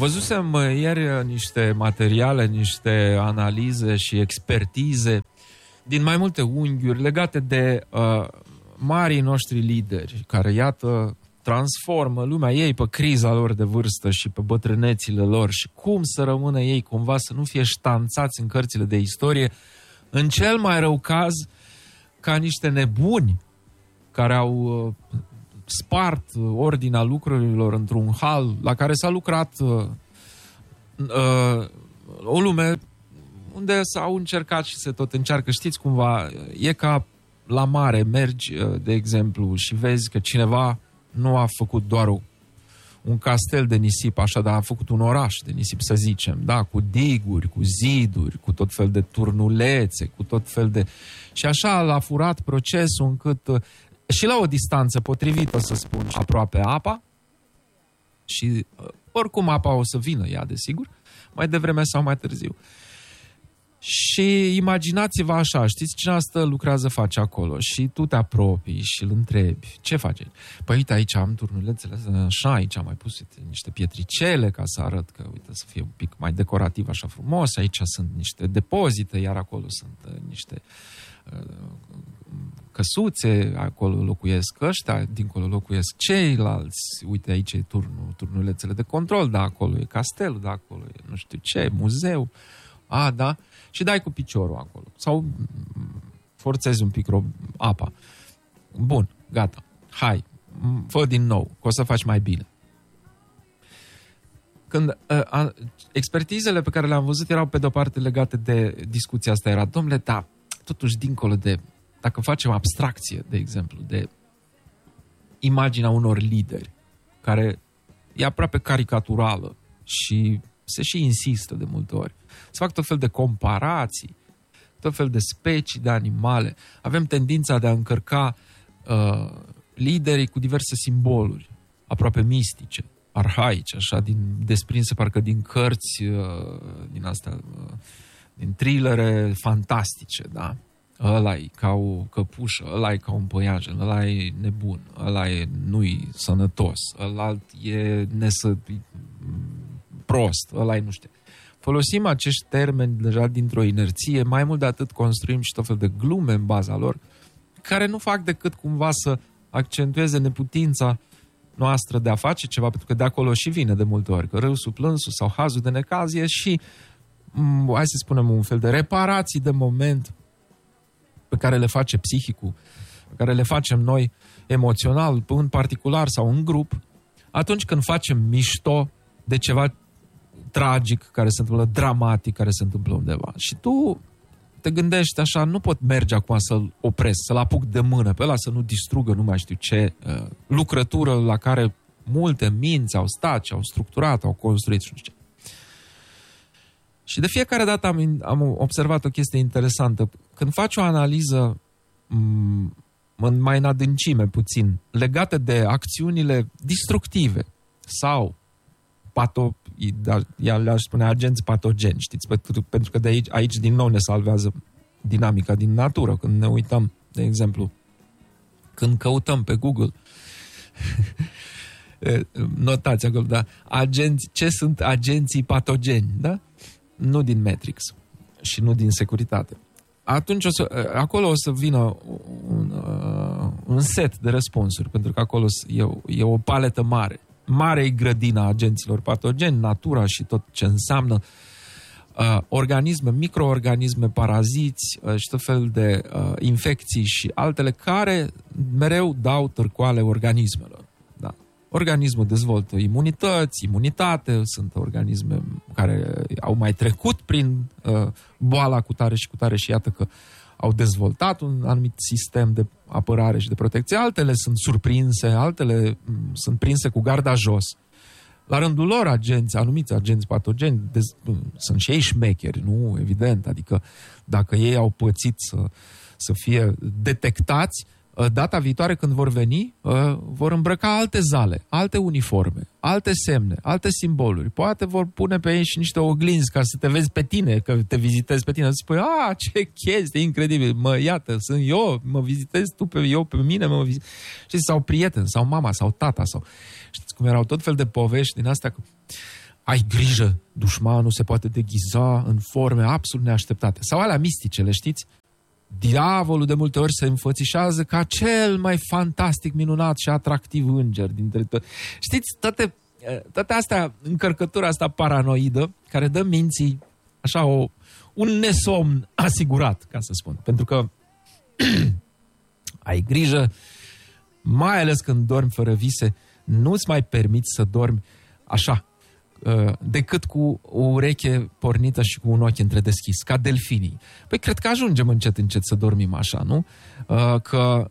Văzusem ieri niște materiale, niște analize și expertize din mai multe unghiuri legate de marii noștri lideri care, iată, transformă lumea ei pe criza lor de vârstă și pe bătrânețile lor și cum să rămână ei cumva să nu fie ștanțați în cărțile de istorie, în cel mai rău caz, ca niște nebuni care au spart ordinea lucrurilor într-un hal la care s-a lucrat o lume unde s-au încercat și se tot încearcă. Știți cumva, e ca la mare, mergi, de exemplu, și vezi că cineva nu a făcut doar un castel de nisip, așa, dar a făcut un oraș de nisip, să zicem, da, cu diguri, cu ziduri, cu tot fel de turnulețe, cu tot fel de... Și așa l-a furat procesul încât... Și la o distanță potrivită, să spun, aproape apa, și oricum apa o să vină ea, desigur, mai devreme sau mai târziu. Și imaginați-vă așa, știți cine lucrează, face acolo și tu te apropii și îl întrebi, ce face? Păi uite, aici am turnulețele astea, așa, aici am mai pus niște pietricele ca să arăt că, uite, să fie un pic mai decorativ, așa frumos, aici sunt niște depozite, iar acolo sunt niște căsuțe, acolo locuiesc ăștia, dincolo locuiesc ceilalți, uite, aici e turnulețele de control, da, acolo e castelul, da, acolo e nu știu ce, muzeu, da, și dai cu piciorul acolo. Sau forțezi un pic apa. Bun, gata, hai, fă din nou, că o să faci mai bine. Când expertizele pe care le-am văzut erau pe de-o parte legate de discuția asta, era, domnule, da, totuși dincolo de, dacă facem abstracție, de exemplu, de imaginea unor lideri, care e aproape caricaturală și se și insistă de multe ori, să fac tot fel de comparații, tot fel de specii de animale. Avem tendința de a încărca liderii cu diverse simboluri, aproape mistice, arhaice, așa, desprinse parcă din cărți, din astea, din thrillere fantastice, da? Ăla-i ca o căpușă, ăla-i ca un păianjen, ăla-i nebun, ăla-i nu-i sănătos, ăla e prost, ăla-i nu știu. Folosim acești termeni deja dintr-o inerție, mai mult de atât construim și tot fel de glume în baza lor, care nu fac decât cumva să accentueze neputința noastră de a face ceva, pentru că de acolo și vine de multe ori, că râsul, plânsul sau hazul de necaz e și, hai să spunem, un fel de reparații de moment pe care le face psihicul, pe care le facem noi emoțional, în particular sau în grup, atunci când facem mișto de ceva tragic care se întâmplă, dramatic care se întâmplă undeva. Și tu te gândești așa, nu pot merge acum să-l opresc, să-l apuc de mână pe ăla, să nu distrugă nu mai știu ce lucrătură la care multe minți au stat și au structurat, au construit și nu știu ce. Și de fiecare dată am observat o chestie interesantă. Când faci o analiză mai în adâncime puțin, legate de acțiunile destructive sau le-aș spune agenți patogeni, știți? Pentru că de aici din nou ne salvează dinamica din natură. Când ne uităm, de exemplu, când căutăm pe Google, notați acolo, da? Ce sunt agenții patogeni, da? Nu din Matrix și nu din securitate. Atunci acolo o să vină un set de răspunsuri, pentru că acolo e o paletă mare. Mare e grădina agenților patogeni, natura și tot ce înseamnă organisme, microorganisme, paraziți și tot fel de infecții și altele care mereu dau târcoale organismelor. Da. Organismul dezvoltă imunitate, sunt organisme care au mai trecut prin boala cu tare și iată că au dezvoltat un anumit sistem de apărare și de protecție, altele sunt surprinse, altele sunt prinse cu garda jos. La rândul lor, anumiți agenți patogeni, sunt și ei șmecheri, nu? Evident, adică dacă ei au pățit să fie detectați, data viitoare când vor veni, vor îmbrăca alte zale, alte uniforme, alte semne, alte simboluri. Poate vor pune pe ei și niște oglinzi ca să te vezi pe tine, că te vizitezi pe tine. Să spui, ce chestie incredibil, iată, sunt eu, mă vizitezi tu pe mine, mă vizitezi. Știți, sau prieten, sau mama, sau tata, sau... Știți cum erau tot fel de povești din astea, ai grijă, dușmanul se poate deghiza în forme absolut neașteptate. Sau alea misticele, știți? Diavolul de multe ori se înfățișează ca cel mai fantastic, minunat și atractiv înger dintre toți. Știți, toate astea, încărcătura asta paranoidă, care dă minții așa un nesomn asigurat, ca să spun. Pentru că ai grijă, mai ales când dormi fără vise, nu-ți mai permiți să dormi așa, decât cu o ureche pornită și cu un ochi întredeschis, ca delfinii. Păi cred că ajungem încet să dormim așa, nu? Că